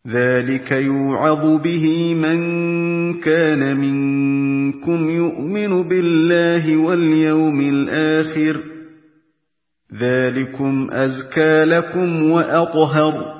ذلك يوعظ به من كان منكم يؤمن بالله واليوم الآخر ذلكم أزكى لكم وأطهر